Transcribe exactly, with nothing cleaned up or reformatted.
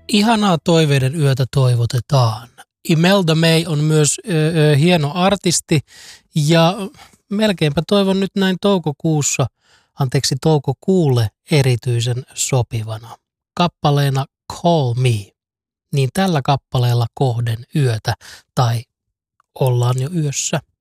Ihanaa toiveiden yötä toivotetaan. Imelda May on myös ö, ö, hieno artisti ja melkeinpä toivon nyt näin toukokuussa, anteeksi toukokuulle erityisen sopivana. Kappaleena Call Me, niin tällä kappaleella kohden yötä tai ollaan jo yössä.